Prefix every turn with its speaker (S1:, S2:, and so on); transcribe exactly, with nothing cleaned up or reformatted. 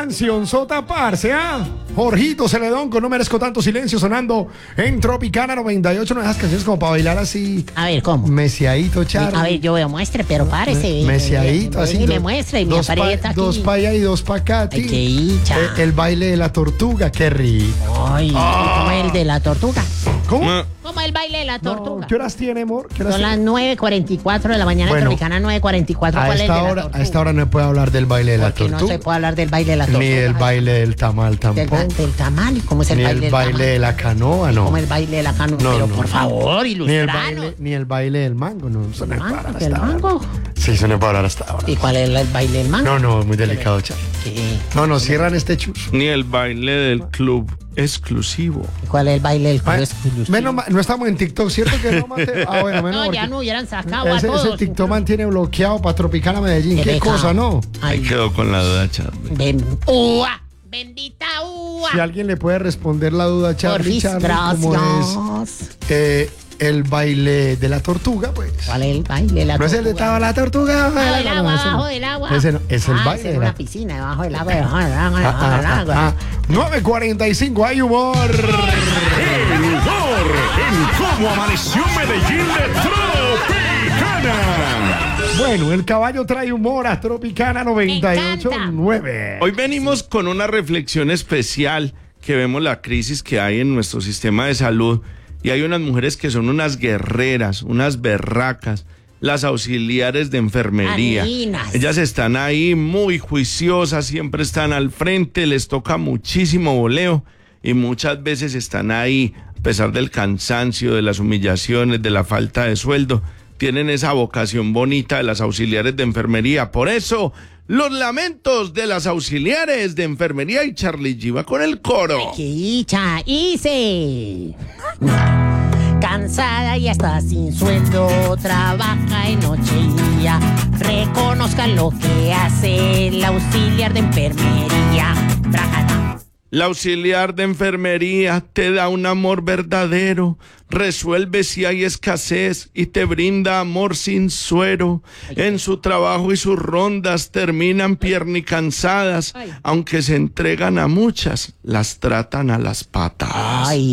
S1: canción sota parce, ¿ah? Jorgito Celedón con No Merezco Tanto Silencio sonando en Tropicana noventa y ocho. No, esas canciones como para bailar así.
S2: A ver, ¿cómo?
S1: Mesiadito, Charlie.
S2: A ver, yo veo, muestre, pero párese.
S1: Mesiadito, así.
S2: Y me muestra y me
S1: dos
S2: aprieta
S1: pa,
S2: aquí.
S1: Dos para allá y dos para acá,
S2: Ay, qué hincha.
S1: El, el baile de la tortuga, qué rico.
S2: Ay,
S1: Ah.
S2: ¿cómo es el de la tortuga?
S1: ¿Cómo?
S2: ¿Cómo es el baile de la tortuga?
S1: No, ¿qué horas tiene, amor? ¿Qué horas
S2: Son las
S1: tiene?
S2: nueve cuarenta y cuatro de la mañana,
S1: Bueno,
S2: Tropicana nueve cuarenta y cuatro.
S1: A
S2: ¿Cuál es el
S1: esta,
S2: de la
S1: hora,
S2: tortuga?
S1: a esta hora no se puede hablar del baile de la
S2: Porque
S1: tortuga.
S2: no se puede hablar del baile de la tortuga.
S1: Ni del baile del tamal
S2: Del,
S1: tampoco.
S2: del tamal. ¿Y cómo es el
S1: Ni
S2: baile
S1: el
S2: del
S1: baile
S2: tamal?
S1: de la canoa, no.
S2: ¿Cómo el baile de la canoa?
S1: No,
S2: Pero
S1: no.
S2: por favor,
S1: Ni el,
S2: ilustranos.
S1: baile, ni el baile del mango, no. Eso no es
S2: ¿Mango?
S1: para hablar
S2: ¿Del
S1: hasta ahora.
S2: mango?
S1: Sí, eso no es para hablar hasta ahora.
S2: ¿Y cuál es el baile del mango?
S1: No, no, muy delicado, Charlie.
S2: ¿Qué?
S1: No, no, cierran este chus.
S3: Ni el baile del club exclusivo.
S2: ¿Y cuál es el baile del club
S1: Ay,
S2: exclusivo?
S1: menos ma- no estamos en TikTok, ¿cierto que no, Mateo? Ah, bueno, menos
S2: No, ya
S1: porque
S2: no hubieran sacado a
S1: ese,
S2: todos.
S1: ese TikTok mantiene bloqueado para Tropicana Medellín.
S2: Qué
S1: Qué,
S2: pecado.
S1: cosa, ¿no?
S3: Ahí
S2: Ay,
S3: quedó con la duda, Charlie.
S2: ven. ¡Ua! ¡Bendita ua!
S1: Si alguien le puede responder la duda a Charlie,
S2: Porfis,
S1: Charlie, ¿cómo es
S2: gracias.
S1: eh, el baile de la tortuga? Pues.
S2: ¿Cuál es el baile de la
S1: No es
S2: tortuga?
S1: el de estaba la tortuga.
S2: Abajo del
S1: no,
S2: agua,
S1: ese no.
S2: abajo del agua.
S1: Ese no, es el
S2: Ah,
S1: baile
S2: ese
S1: de
S2: es
S1: la
S2: una piscina, debajo del agua, debajo del agua,
S1: Ah,
S2: debajo
S1: ah,
S2: del
S1: ah,
S2: agua.
S1: ah. nueve cuarenta y cinco, hay humor.
S4: El humor en Cómo Amaneció Medellín de Tropicana.
S1: Bueno, el caballo trae humor a Tropicana noventa y ocho punto nueve.
S3: Hoy venimos con una reflexión especial que vemos la crisis que hay en nuestro sistema de salud y hay unas mujeres que son unas guerreras, unas berracas, las auxiliares de enfermería.
S2: Adivinas.
S3: Ellas están ahí muy juiciosas, siempre están al frente, les toca muchísimo voleo y muchas veces están ahí a pesar del cansancio, de las humillaciones, de la falta de sueldo. Tienen esa vocación bonita de las auxiliares de enfermería. Por eso, los lamentos de las auxiliares de enfermería y Charlie G va con el coro.
S2: ¡Qué dicha hice! Cansada y hasta sin sueldo, trabaja en noche y día. Reconozca lo que hace el auxiliar de enfermería. Trájala.
S3: La auxiliar de enfermería te da un amor verdadero, resuelve si hay escasez y te brinda amor sin suero. En su trabajo y sus rondas terminan piernicansadas, aunque se entregan a muchas, las tratan a las patas.
S2: Ay.